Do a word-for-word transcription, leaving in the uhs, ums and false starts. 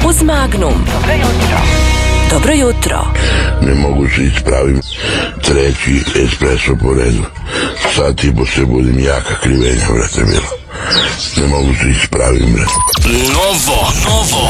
uz Magnum. Dobro jutro. Dobro jutro. Ne mogu se ispravim. Treći espresso po redu. Sad ti po se budim jaka krivenja, brate, bilo. Ne mogu se ispravim, brate. Novo, novo.